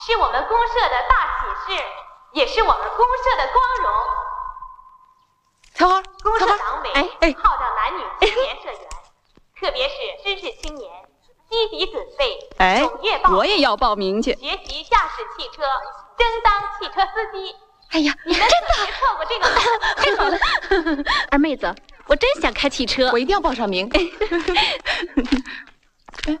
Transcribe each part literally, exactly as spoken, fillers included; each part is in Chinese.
是我们公社的大喜事，也是我们公社的光荣。 采花， 公社党委哎哎， 号召男女青年社员，特别是知识青年，积极准备， 哎， 踊跃报， 我也要报名去， 学习驾驶汽车，争当汽车司机。 哎呀， 你们可别错过这个太好了，二妹子，我真想开汽车， 我一定要报上名。哎，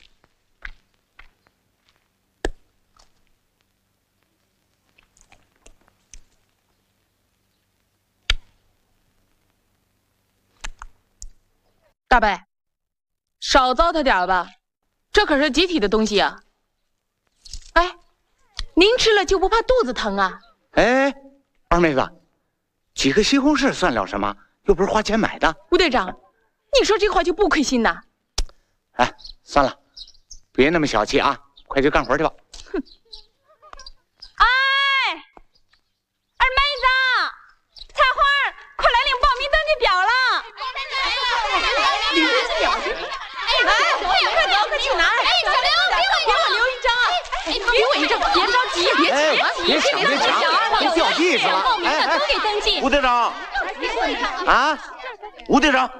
大伯，少糟蹋点吧，这可是集体的东西啊！哎，您吃了就不怕肚子疼啊？ 哎，二妹子，几个西红柿算了什么？又不是花钱买的。 吴队长，你说这话就不亏心呐？ 哎，算了，别那么小气啊，快去干活去吧。哼。 哎，二妹子，菜花，快来领报名登记表了！领登记表？哎，快走，快去拿！哎，小刘，给我留一张啊！哎，给我一张，别着急，别急， 别抢，别抢，别掉地上了！ 报名的都给登记。 吴队长，啊，吴队长，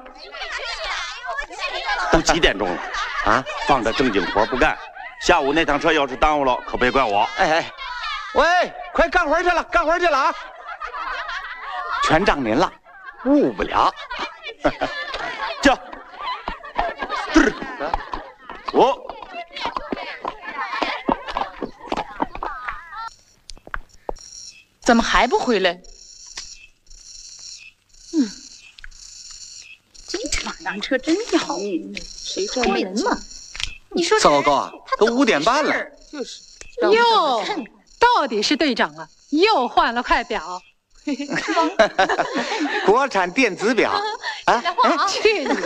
都几点钟了啊？放着正经活不干，下午那趟车要是耽误了，可别怪我。 哎哎，喂，快干活去了，干活去了啊！全仗您了，误不了。 驾，对，我。 怎么还不回来？嗯， 这马当车真要命，谁招人嘛？你说糟糕啊，都五点半了。 就是。 哟，到底是队长啊，又换了块表。 国产电子表啊！ 去你的！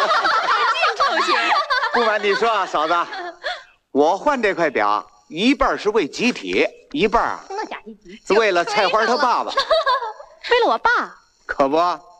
不瞒你说啊，嫂子，我换这块表一半是为集体，一半啊是为了菜花他爸爸。 为了我爸？ 可不，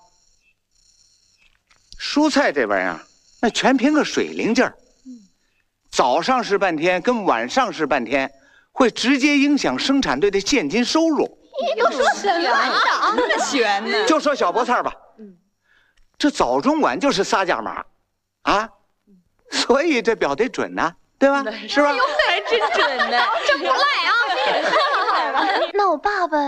蔬菜这玩意儿那全凭个水灵劲儿，早上是半天，跟晚上是半天，会直接影响生产队的现金收入。 你都说什么？ 那么悬呢？ 就说小菠菜吧，这早中晚就是仨价码，啊，所以这表得准呐，对吧？是吧？ 还真准呢， 这不赖啊！那我爸爸，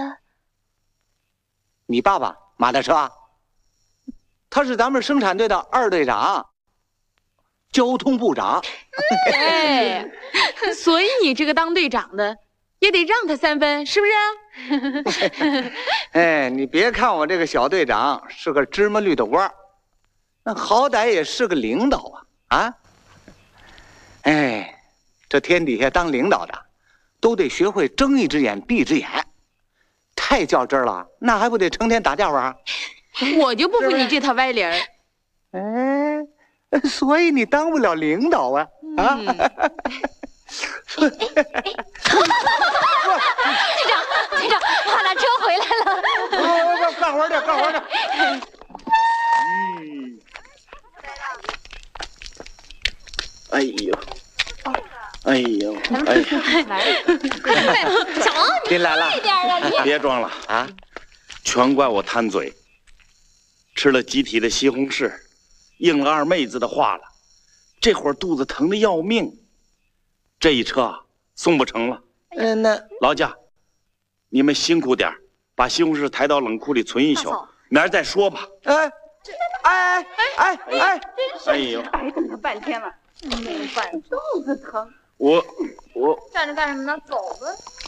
你爸爸马大车，他是咱们生产队的二队长，交通部长。 哎，所以你这个当队长的也得让他三分，是不是？ 哎，你别看我这个小队长是个芝麻绿的瓜，那好歹也是个领导啊啊！哎，这天底下当领导的都得学会睁一只眼闭一只眼，太较真了，那还不得成天打架玩？ 我就不服你这套歪理儿。 哎，所以你当不了领导啊啊！ 嗯队长，队长，马大车回来了。 我我干活去，干活去。 嗯。哎呦，哎呦，哎， 小王，你您来了， 快点啊你！ 别装了啊！全怪我贪嘴，吃了集体的西红柿，应了二妹子的话了，这会儿肚子疼得要命，这一车送不成了。 嗯，那劳驾，你们辛苦点，把西红柿抬到冷库里存一宿，明儿再说吧。 哎，哎哎哎哎， 哎呦， 白等他半天了，没办，肚子疼。 我我站着干什么呢？走吧。